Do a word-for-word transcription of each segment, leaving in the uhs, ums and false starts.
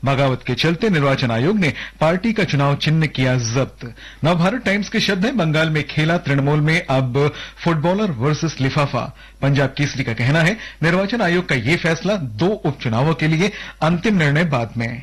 बगावत के चलते निर्वाचन आयोग ने पार्टी का चुनाव चिन्ह किया जब्त। नवभारत टाइम्स के शब्द हैं, बंगाल में खेला तृणमूल में अब फुटबॉलर वर्सेस लिफाफा। पंजाब केसरी का कहना है, निर्वाचन आयोग का ये फैसला, दो उपचुनावों के लिए अंतिम निर्णय बाद में।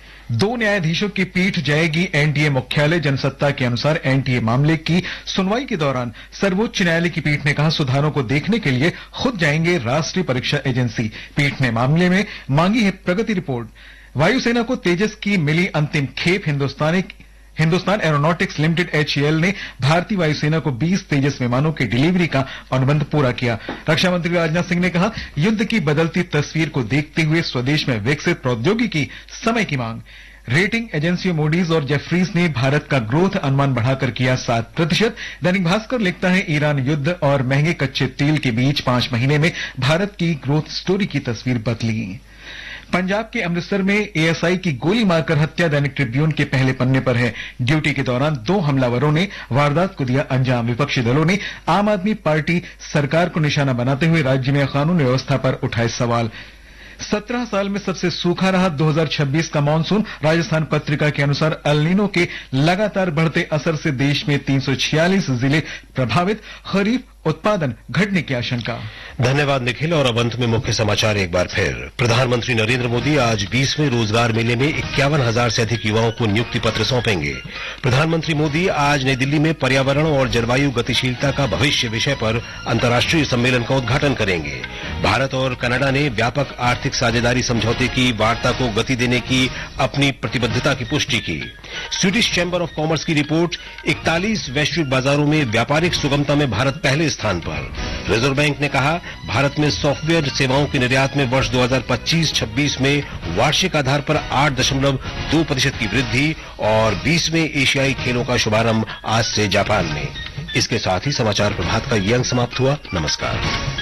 दो न्यायाधीशों की पीठ जाएगी एनटीए मुख्यालय। जनसत्ता के अनुसार एनटीए मामले की सुनवाई के दौरान सर्वोच्च न्यायालय की पीठ ने कहा, सुधारों को देखने के लिए खुद जाएंगे राष्ट्रीय परीक्षा एजेंसी। पीठ ने मामले में मांगी है प्रगति रिपोर्ट। वायुसेना को तेजस की मिली अंतिम खेप। हिंदुस्तानी हिंदुस्तान एरोनॉटिक्स लिमिटेड एचएएल ने भारतीय वायुसेना को बीस तेजस विमानों की डिलीवरी का अनुबंध पूरा किया। रक्षा मंत्री राजनाथ सिंह ने कहा, युद्ध की बदलती तस्वीर को देखते हुए स्वदेश में विकसित प्रौद्योगिकी समय की मांग। रेटिंग एजेंसियों मूडीज और जेफरीज ने भारत का ग्रोथ अनुमान बढ़ाकर किया सात प्रतिशत। दैनिक भास्कर लिखता है, ईरान युद्ध और महंगे कच्चे तेल के बीच पांच महीने में भारत की ग्रोथ स्टोरी की तस्वीर बदली। पंजाब के अमृतसर में एएसआई की गोली मारकर हत्या। दैनिक ट्रिब्यून के पहले पन्ने पर है। ड्यूटी के दौरान दो हमलावरों ने वारदात को दिया अंजाम। विपक्षी दलों ने आम आदमी पार्टी सरकार को निशाना बनाते हुए राज्य में कानून व्यवस्था पर उठाए सवाल। सत्रह साल में सबसे सूखा रहा दो हज़ार छब्बीस का मानसून। राजस्थान पत्रिका के अनुसार एल नीनो के लगातार बढ़ते असर से देश में तीन सौ छियालीस जिले प्रभावित। खरीफ उत्पादन घटने की आशंका। धन्यवाद निखिल। और अब अंत में मुख्य समाचार एक बार फिर। प्रधानमंत्री नरेंद्र मोदी आज बीसवें रोजगार मेले में इक्यावन हजार से अधिक युवाओं को नियुक्ति पत्र सौंपेंगे। प्रधानमंत्री मोदी आज नई दिल्ली में पर्यावरण और जलवायु गतिशीलता का भविष्य विषय पर अंतर्राष्ट्रीय सम्मेलन का उद्घाटन करेंगे। भारत और कनाडा ने व्यापक आर्थिक साझेदारी समझौते की वार्ता को गति देने की अपनी प्रतिबद्धता की पुष्टि की। स्वीडिश चैंबर ऑफ कॉमर्स की रिपोर्ट, इकतालीस वैश्विक बाजारों में व्यापारिक सुगमता में भारत पहले स्थान पर। रिजर्व बैंक ने कहा, भारत में सॉफ्टवेयर सेवाओं के निर्यात में वर्ष दो हज़ार पच्चीस छब्बीस में वार्षिक आधार पर आठ दशमलव दो प्रतिशत की वृद्धि। और बीसवें एशियाई खेलों का शुभारंभ आज से जापान में। इसके साथ ही समाचार प्रभात का ये अंक समाप्त हुआ। नमस्कार।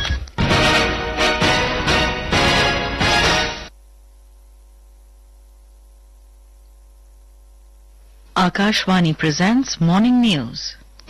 Akashvani presents Morning News.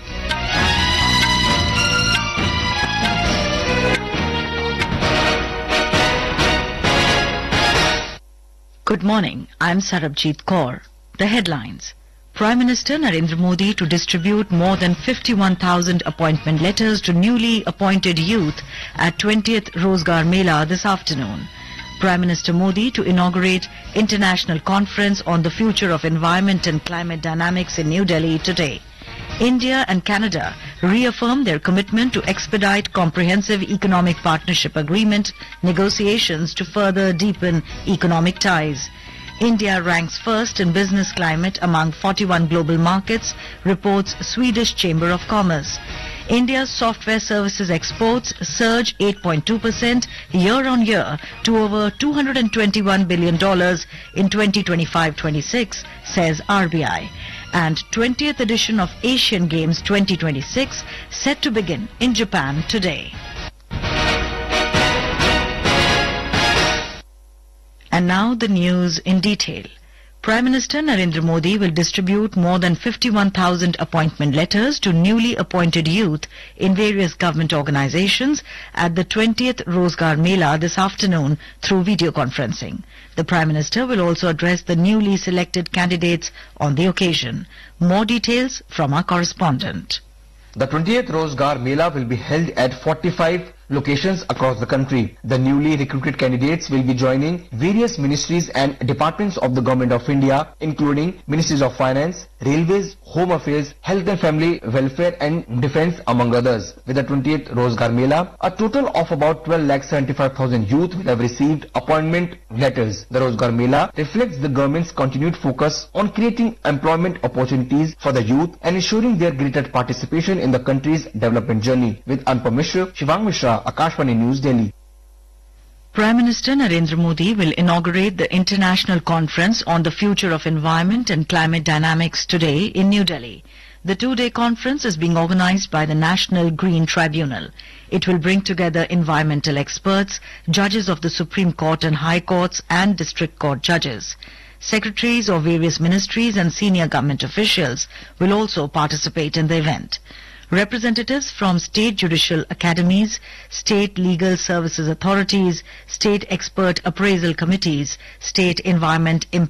Good morning. I'm Sarabjit Kaur. The headlines. Prime Minister Narendra Modi to distribute more than fifty-one thousand appointment letters to newly appointed youth at twentieth Rozgar Mela this afternoon. Prime Minister Modi to inaugurate International Conference on the Future of Environment and Climate Dynamics in New Delhi today. India and Canada reaffirm their commitment to expedite comprehensive economic partnership agreement negotiations to further deepen economic ties. India ranks first in business climate among forty-one global markets, reports Swedish Chamber of Commerce. India's software services exports surge eight point two percent year-on-year to over two hundred twenty-one billion dollars in twenty twenty-five twenty-six, says R B I. And twentieth edition of Asian Games twenty twenty-six set to begin in Japan today. And now the news in detail. Prime Minister Narendra Modi will distribute more than fifty-one thousand appointment letters to newly appointed youth in various government organizations at the twentieth Rozgar Mela this afternoon through video conferencing. The Prime Minister will also address the newly selected candidates on the occasion. More details from our correspondent. The twentieth Rozgar Mela will be held at forty-five locations across the country. The newly recruited candidates will be joining various ministries and departments of the Government of India, including Ministries of Finance, Railways, Home Affairs, Health and Family Welfare and Defence, among others. With the twentieth Rozgar Mela, a total of about twelve lakh seventy-five thousand youth will have received appointment letters. The Rozgar Mela reflects the government's continued focus on creating employment opportunities for the youth and ensuring their greater participation in the country's development journey. With Anupam Mishra, Shivang Mishra, Akashvani News, Delhi. Prime Minister Narendra Modi will inaugurate the International Conference on the Future of Environment and Climate Dynamics today in New Delhi. The two-day conference is being organized by the National Green Tribunal. It will bring together environmental experts, judges of the Supreme Court and High Courts and District Court judges. Secretaries of various ministries and senior government officials will also participate in the event. Representatives from state judicial academies, state legal services authorities, state expert appraisal committees, state environment